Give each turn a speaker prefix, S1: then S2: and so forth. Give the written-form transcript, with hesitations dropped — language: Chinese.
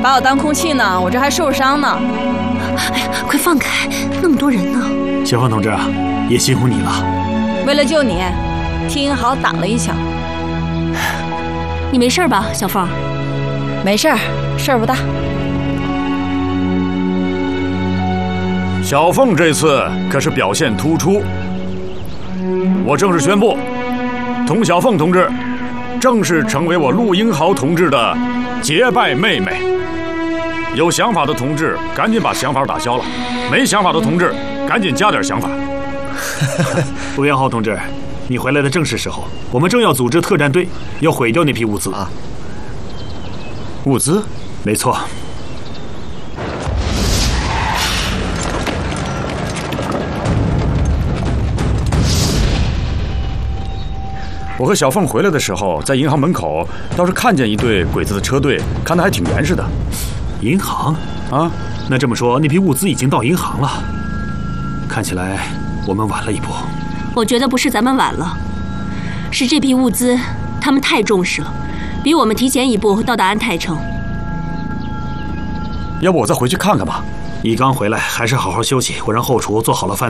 S1: 把我当空气呢，我这还受伤呢。
S2: 哎呀，快放开，那么多人呢。
S3: 小凤同志，也辛苦你了。
S1: 为了救你，替英豪挡了一枪。
S2: 你没事吧，小凤？
S1: 没事儿，事儿不大。
S4: 小凤这次可是表现突出，我正式宣布，童小凤同志正式成为我陆英豪同志的结拜妹妹。有想法的同志赶紧把想法打消了，没想法的同志赶紧加点想法。
S3: 陆英豪同志，你回来的正是时候，我们正要组织特战队，要毁掉那批物资啊。
S4: 物资？
S3: 没错。
S4: 我和小凤回来的时候，在银行门口倒是看见一队鬼子的车队，看得还挺严实的。
S3: 银行
S4: 啊？
S3: 那这么说，那批物资已经到银行了。看起来我们晚了一步。
S2: 我觉得不是咱们晚了，是这批物资他们太重视了，比我们提前一步到达安泰城。
S4: 要不我再回去看看吧。
S3: 你刚回来，还是好好休息。我让后厨做好了饭。